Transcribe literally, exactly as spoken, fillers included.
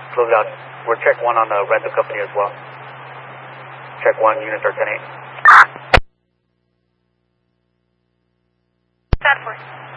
Close out. We're check one on the rental company as well. Check one, units are ten eight. Stanford.